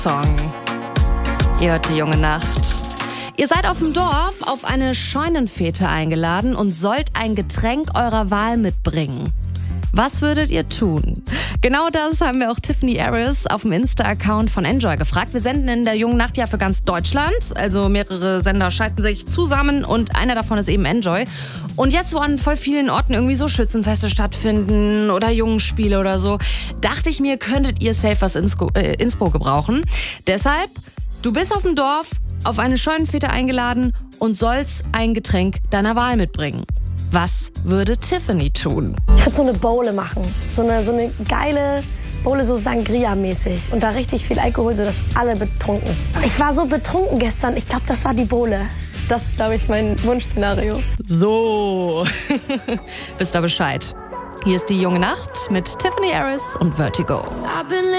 Song. Ihr hört die junge Nacht. Ihr seid auf dem Dorf auf eine Scheunenfete eingeladen und sollt ein Getränk eurer Wahl mitbringen. Was würdet ihr tun? Genau das haben wir auch Tiffany Harris auf dem Insta-Account von Enjoy gefragt. Wir senden in der jungen Nacht ja für ganz Deutschland. Also mehrere Sender schalten sich zusammen und einer davon ist eben Enjoy. Und jetzt, wo an voll vielen Orten irgendwie so Schützenfeste stattfinden oder Jungenspiele oder so, dachte ich mir, könntet ihr safe was Inspo gebrauchen. Deshalb, du bist auf dem Dorf auf eine Scheunenfete eingeladen und sollst ein Getränk deiner Wahl mitbringen. Was würde Tiffany tun? Ich würde so eine Bowle machen. So eine geile Bowle, so Sangria-mäßig. Und da richtig viel Alkohol, sodass alle betrunken sind. Ich war so betrunken gestern. Ich glaube, das war die Bowle. Das ist, glaube ich, mein Wunschszenario. So, wisst ihr Bescheid. Hier ist die junge Nacht mit Tiffany Harris und Vertigo.